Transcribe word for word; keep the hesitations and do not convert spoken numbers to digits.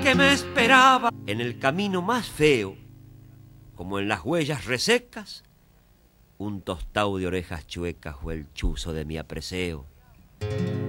que me esperaba. En el camino más feo, como en las huellas resecas, un tostado de orejas chuecas o el chuzo de mi apreseo.